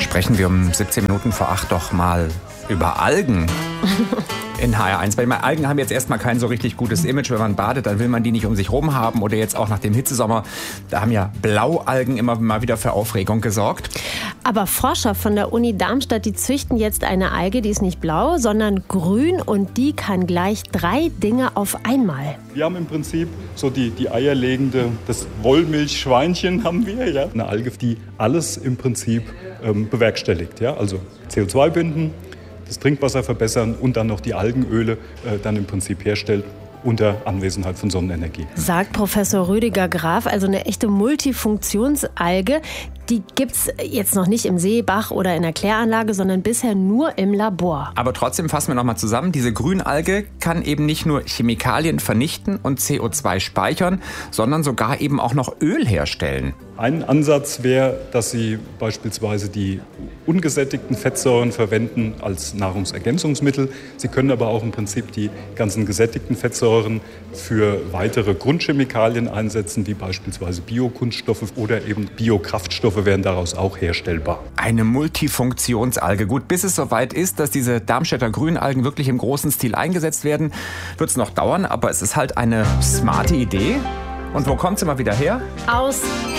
Sprechen wir um 17 Minuten vor 8 doch mal über Algen. In HR1. Weil Algen haben jetzt erstmal kein so richtig gutes Image. Wenn man badet, dann will man die nicht um sich rum haben. Oder jetzt auch nach dem Hitzesommer. Da haben ja Blaualgen immer mal wieder für Aufregung gesorgt. Aber Forscher von der Uni Darmstadt, die züchten jetzt eine Alge, die ist nicht blau, sondern grün. Und die kann gleich 3 Dinge auf einmal. Wir haben im Prinzip so die eierlegende, das Wollmilchschweinchen haben wir. Ja? Eine Alge, die alles im Prinzip bewerkstelligt. Ja? Also CO2 binden, das Trinkwasser verbessern und dann noch die Algenöle dann im Prinzip herstellt unter Anwesenheit von Sonnenenergie. Sagt Professor Rüdiger Graf, also eine echte Multifunktionsalge. Die gibt's jetzt noch nicht im See, Bach oder in der Kläranlage, sondern bisher nur im Labor. Aber trotzdem fassen wir nochmal zusammen. Diese Grünalge kann eben nicht nur Chemikalien vernichten und CO2 speichern, sondern sogar eben auch noch Öl herstellen. Ein Ansatz wäre, dass Sie beispielsweise die ungesättigten Fettsäuren verwenden als Nahrungsergänzungsmittel. Sie können aber auch im Prinzip die ganzen gesättigten Fettsäuren für weitere Grundchemikalien einsetzen, wie beispielsweise Biokunststoffe oder eben Biokraftstoffe wären daraus auch herstellbar. Eine Multifunktionsalge. Gut, bis es soweit ist, dass diese Darmstädter Grünalgen wirklich im großen Stil eingesetzt werden, wird es noch dauern, aber es ist halt eine smarte Idee. Und wo kommt sie mal wieder her? Aus